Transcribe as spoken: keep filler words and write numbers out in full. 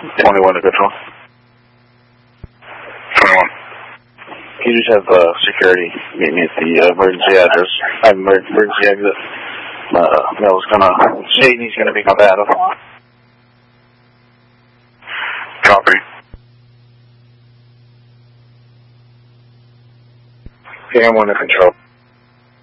twenty-one to control. twenty-one. Can you just have uh, security meet me at the uh, emergency address? I have emergency exit. Uh, Mel's gonna, Shadeney's gonna be my battle. Copy. Cam one to control.